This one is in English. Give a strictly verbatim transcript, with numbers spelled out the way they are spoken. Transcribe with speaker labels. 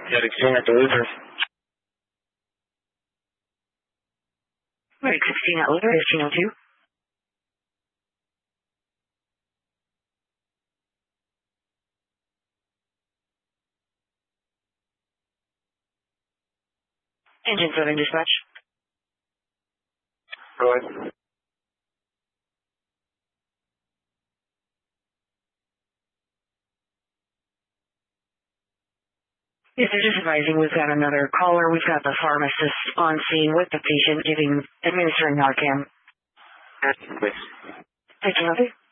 Speaker 1: Yeah, sixteen at Luther.
Speaker 2: Right, sixteen at Luther, fifteen oh two. Engine seven dispatch.
Speaker 1: Go ahead.
Speaker 2: Yes, I'm just advising we've got another caller. We've got the pharmacist on scene with the patient giving, administering Narcan.
Speaker 1: Yes, please.
Speaker 2: Thank you, Healthy.